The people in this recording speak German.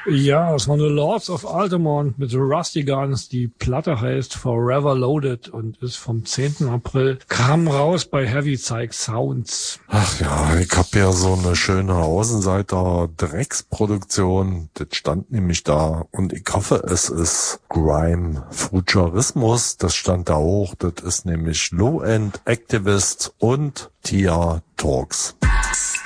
Ja, das war eine Lords of Altamont mit Rusty Guns. Die Platte heißt Forever Loaded und ist vom 10. April. Kam raus bei Heavy Psych Sounds. Ach ja, ich hab ja so eine schöne Außenseiter-Drecksproduktion. Das stand nämlich da und ich hoffe, es ist Grime Futurismus. Das stand da auch. Das ist nämlich Low End Activist und Tia Talks.